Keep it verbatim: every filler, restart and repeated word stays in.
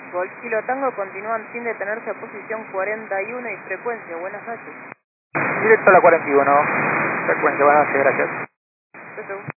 Golf Kilo Tango, continúan sin detenerse a posición cuarenta y uno y frecuencia. Buenas noches. Directo a la cuarenta y uno. Frecuencia, buenas noches, gracias. Chau, chau.